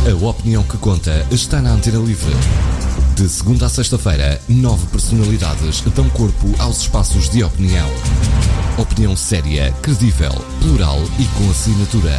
A opinião que conta está na Antena Livre. De segunda a sexta-feira, 9 personalidades dão corpo aos espaços de opinião. Opinião séria, credível, plural e com assinatura.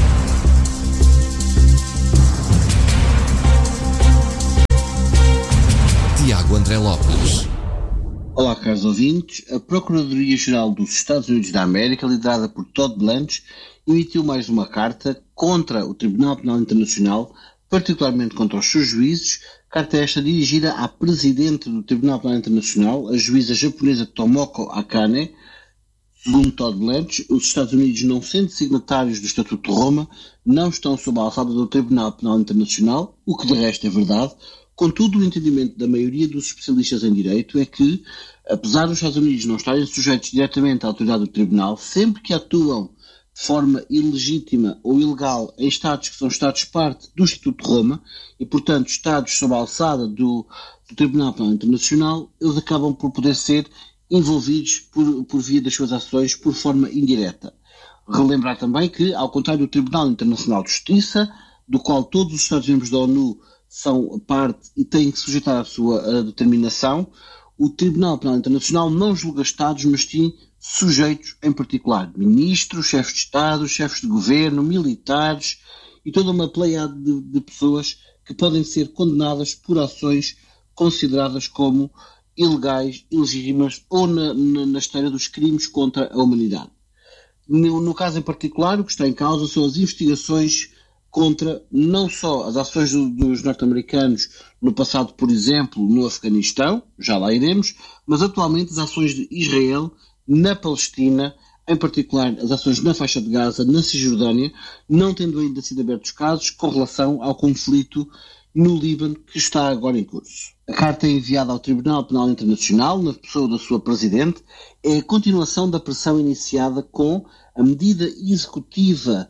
Tiago André Lopes. Olá, caros ouvintes. A Procuradoria-Geral dos Estados Unidos da América, liderada por Todd Blanche, emitiu mais uma carta contra o Tribunal Penal Internacional, particularmente contra os seus juízes, carta esta dirigida à Presidente do Tribunal Penal Internacional, a juíza japonesa Tomoko Akane. Segundo Todd Blanche, os Estados Unidos, não sendo signatários do Estatuto de Roma, não estão sob a alçada do Tribunal Penal Internacional, o que de resto é verdade. Contudo, o entendimento da maioria dos especialistas em direito é que, apesar dos Estados Unidos não estarem sujeitos diretamente à autoridade do Tribunal, sempre que atuam de forma ilegítima ou ilegal em Estados que são Estados-parte do Estatuto de Roma e, portanto, Estados sob a alçada do Tribunal Penal Internacional, eles acabam por poder ser envolvidos por via das suas ações por forma indireta. Relembrar também que, ao contrário do Tribunal Internacional de Justiça, do qual todos os Estados-membros da ONU são parte e têm que sujeitar a sua determinação, o Tribunal Penal Internacional não julga Estados, mas sim sujeitos em particular, ministros, chefes de Estado, chefes de governo, militares e toda uma pleiade de pessoas que podem ser condenadas por ações consideradas como ilegais, ilegítimas ou na esteira dos crimes contra a humanidade. No caso em particular, o que está em causa são as investigações contra não só as ações dos norte-americanos no passado, por exemplo, no Afeganistão, já lá iremos, mas atualmente as ações de Israel na Palestina, em particular as ações na faixa de Gaza, na Cisjordânia, não tendo ainda sido abertos casos com relação ao conflito no Líbano que está agora em curso. A carta enviada ao Tribunal Penal Internacional, na pessoa da sua Presidente, é a continuação da pressão iniciada com a medida executiva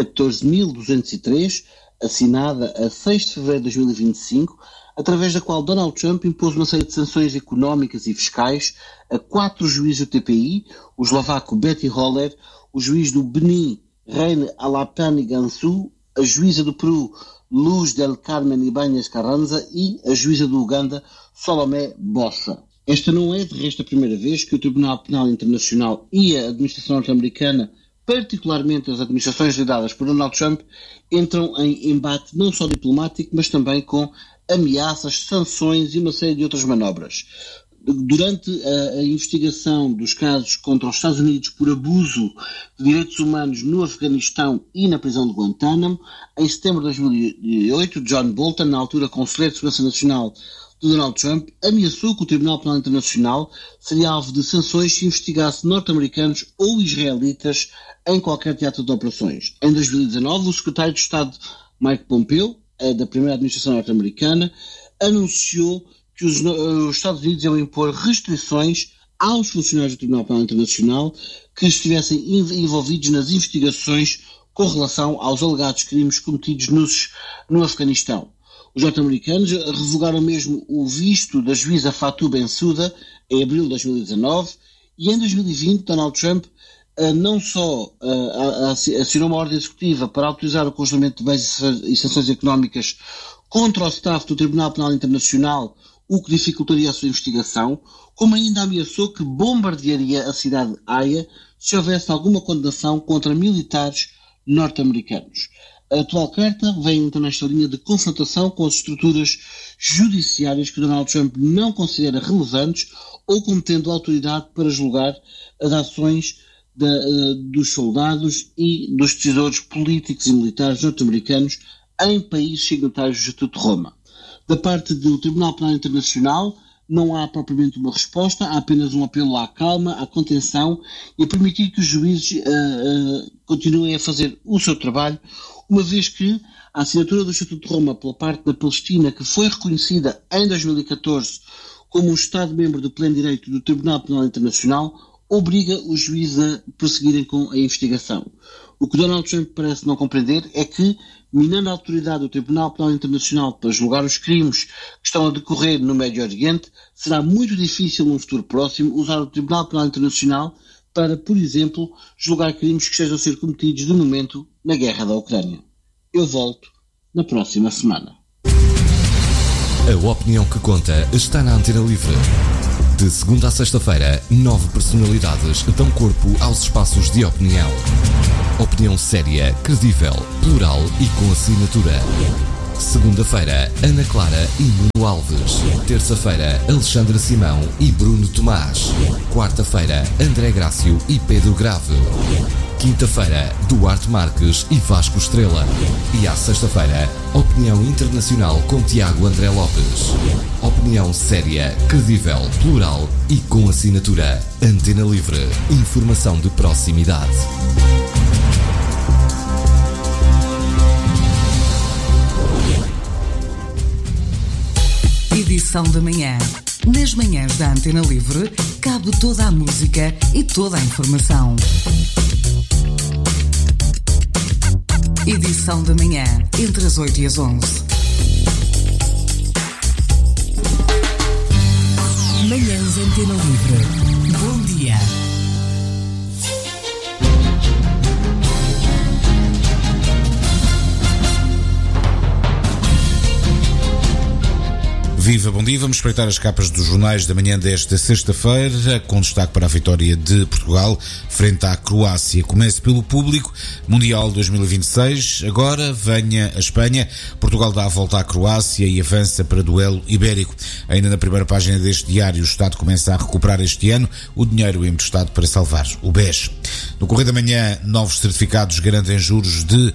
14.203, assinada a 6 de fevereiro de 2025, através da qual Donald Trump impôs uma série de sanções económicas e fiscais a 4 juízes do TPI, o eslovaco Betty Holler, o juiz do Benin, Reine Alapani Gansu, a juíza do Peru, Luz del Carmen Ibáñez Carranza e a juíza do Uganda, Salomé Bossa. Esta não é, de resto, a primeira vez que o Tribunal Penal Internacional e a administração norte-americana, particularmente as administrações lideradas por Donald Trump, entram em embate não só diplomático, mas também com ameaças, sanções e uma série de outras manobras. Durante a investigação dos casos contra os Estados Unidos por abuso de direitos humanos no Afeganistão e na prisão de Guantánamo, em setembro de 2008, John Bolton, na altura Conselheiro de Segurança Nacional de Donald Trump, ameaçou que o Tribunal Penal Internacional seria alvo de sanções se investigasse norte-americanos ou israelitas em qualquer teatro de operações. Em 2019, o secretário de Estado Mike Pompeo, da primeira administração norte-americana, anunciou que os Estados Unidos iam impor restrições aos funcionários do Tribunal Penal Internacional que estivessem envolvidos nas investigações com relação aos alegados crimes cometidos no Afeganistão. Os norte-americanos revogaram mesmo o visto da juíza Fatou Bensouda em abril de 2019 e em 2020 Donald Trump não só assinou uma ordem executiva para autorizar o congelamento de bens e sanções económicas contra o staff do Tribunal Penal Internacional, o que dificultaria a sua investigação, como ainda ameaçou que bombardearia a cidade de Haia se houvesse alguma condenação contra militares norte-americanos. A atual carta vem então nesta linha de confrontação com as estruturas judiciárias que Donald Trump não considera relevantes ou como tendo autoridade para julgar as ações dos soldados e dos decisores políticos e militares norte-americanos em países signatários do Estatuto de Roma. Da parte do Tribunal Penal Internacional não há propriamente uma resposta, há apenas um apelo à calma, à contenção e a permitir que os juízes continuem a fazer o seu trabalho, uma vez que a assinatura do Estatuto de Roma pela parte da Palestina, que foi reconhecida em 2014 como um Estado-membro de pleno direito do Tribunal Penal Internacional, obriga os juízes a prosseguirem com a investigação. O que Donald Trump parece não compreender é que, minando a autoridade do Tribunal Penal Internacional para julgar os crimes que estão a decorrer no Médio Oriente, será muito difícil num futuro próximo usar o Tribunal Penal Internacional para, por exemplo, julgar crimes que estejam a ser cometidos de momento na guerra da Ucrânia. Eu volto na próxima semana. A opinião que conta está na Antena Livre. De segunda a sexta-feira, 9 personalidades dão corpo aos espaços de opinião. Opinião séria, credível, plural e com assinatura. Segunda-feira, Ana Clara e Nuno Alves. Terça-feira, Alexandra Simão e Bruno Tomás. Quarta-feira, André Grácio e Pedro Grave. Quinta-feira, Duarte Marques e Vasco Estrela. E à sexta-feira, Opinião Internacional com Tiago André Lopes. Opinião séria, credível, plural e com assinatura. Antena Livre. Informação de proximidade. Edição da manhã. Nas manhãs da Antena Livre, cabe toda a música e toda a informação. Edição da manhã, entre as 8 e as 11. Manhãs Antena Livre. Bom dia. Viva, bom dia. Vamos espreitar as capas dos jornais da manhã desta sexta-feira, com destaque para a vitória de Portugal frente à Croácia. Comece pelo público. Mundial 2026. Agora venha a Espanha. Portugal dá a volta à Croácia e avança para duelo ibérico. Ainda na primeira página deste diário, o Estado começa a recuperar este ano o dinheiro emprestado para salvar o BES. No Correio da Manhã, novos certificados garantem juros de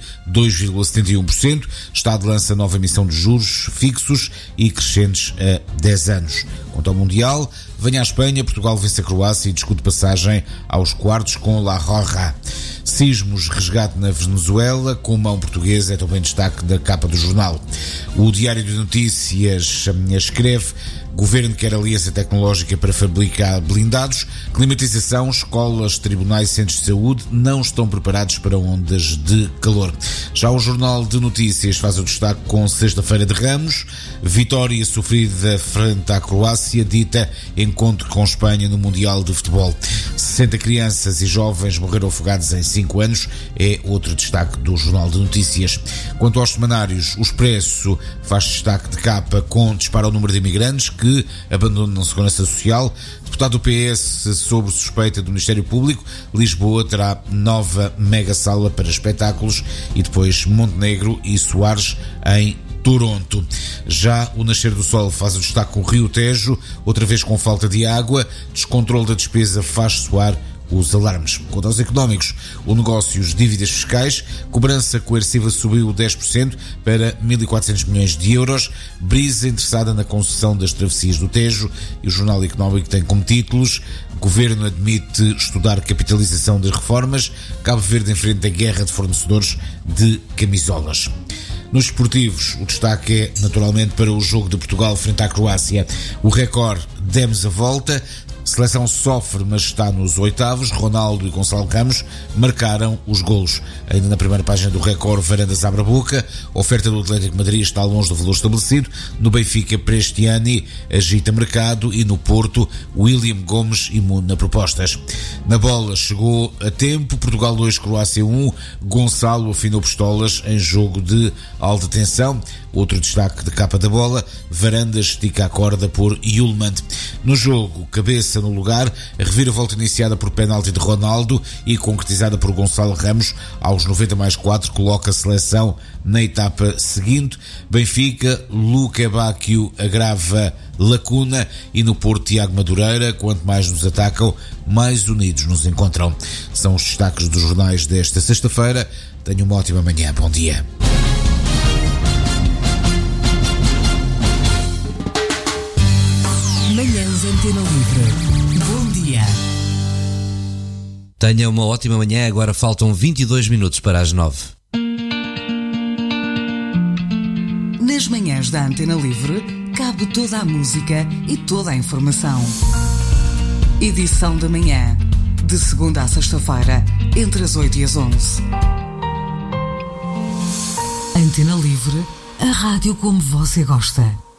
2,71%. Estado lança nova emissão de juros fixos e crescentes a 10 anos. Quanto ao Mundial, venha à Espanha, Portugal vence a Croácia e discute passagem aos quartos com La Roja. Sismos, resgate na Venezuela, com mão portuguesa, é também destaque da capa do jornal. O Diário de Notícias escreve: Governo quer aliança tecnológica para fabricar blindados. Climatização, escolas, tribunais e centros de saúde não estão preparados para ondas de calor. Já o Jornal de Notícias faz o destaque com Sexta-feira de Ramos. Vitória sofrida frente à Croácia dita encontro com Espanha no Mundial de Futebol. 60 crianças e jovens morreram afogados em 5 anos, é outro destaque do Jornal de Notícias. Quanto aos semanários, o Expresso faz destaque de capa com disparo ao número de imigrantes que abandonam a segurança social. Deputado do PS sob suspeita do Ministério Público. Lisboa terá nova mega sala para espetáculos. E depois Montenegro e Soares em Toronto. Já o Nascer do Sol faz o destaque com o Rio Tejo, outra vez com falta de água. Descontrole da despesa faz soar os alarmes. Quanto aos económicos, o negócios, dívidas fiscais, cobrança coerciva subiu 10% para 1.400 milhões de euros, Brisa interessada na concessão das travessias do Tejo, e o Jornal Económico tem como títulos: Governo admite estudar capitalização das reformas, Cabo Verde enfrenta a guerra de fornecedores de camisolas. Nos esportivos, o destaque é naturalmente para o jogo de Portugal frente à Croácia. O Record, demos a volta. Seleção sofre, mas está nos oitavos. Ronaldo e Gonçalo Ramos marcaram os golos. Ainda na primeira página do Record, Varandas abre a boca. A oferta do Atlético de Madrid está longe do valor estabelecido. No Benfica, Prestiani agita mercado. E no Porto, William Gomes imune a propostas. Na bola, chegou a tempo. Portugal 2, Croácia 1. Gonçalo afinou pistolas em jogo de alta tensão. Outro destaque de capa da bola: Varandas estica a corda por Yulman. No jogo, cabeça no lugar, a reviravolta iniciada por penalti de Ronaldo e concretizada por Gonçalo Ramos aos 90+4 coloca a seleção na etapa seguinte. Benfica, Luca Bacchio agrava lacuna, e no Porto, Tiago Madureira: quanto mais nos atacam, mais unidos nos encontram. São os destaques dos jornais desta sexta-feira. Tenha uma ótima manhã. Bom dia. Manhãs Antena Livre. Bom dia. Tenha uma ótima manhã. Agora faltam 22 minutos para as 9. Nas manhãs da Antena Livre, cabe toda a música e toda a informação. Edição da manhã, de segunda a sexta-feira, entre as 8 e as 11. Antena Livre, a rádio como você gosta.